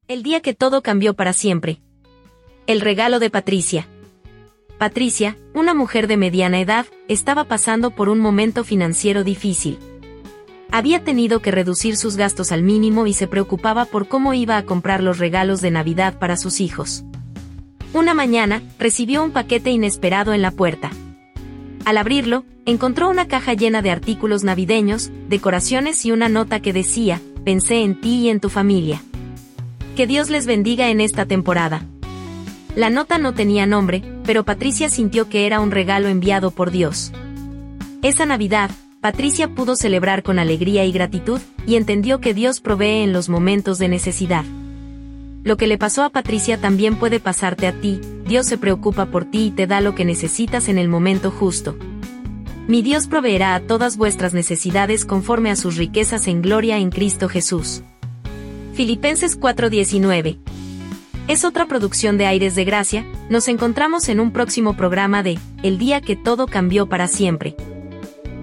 El día que todo cambió para siempre. El regalo de Patricia. Patricia, una mujer de mediana edad, estaba pasando por un momento financiero difícil. Había tenido que reducir sus gastos al mínimo y se preocupaba por cómo iba a comprar los regalos de Navidad para sus hijos. Una mañana, recibió un paquete inesperado en la puerta. Al abrirlo, encontró una caja llena de artículos navideños, decoraciones y una nota que decía: "Pensé en ti y en tu familia. Que Dios les bendiga en esta temporada". La nota no tenía nombre, pero Patricia sintió que era un regalo enviado por Dios. Esa Navidad, Patricia pudo celebrar con alegría y gratitud, y entendió que Dios provee en los momentos de necesidad. Lo que le pasó a Patricia también puede pasarte a ti. Dios se preocupa por ti y te da lo que necesitas en el momento justo. Mi Dios proveerá a todas vuestras necesidades conforme a sus riquezas en gloria en Cristo Jesús. Filipenses 4:19. Es otra producción de Aires de Gracia. Nos encontramos en un próximo programa de El día que todo cambió para siempre.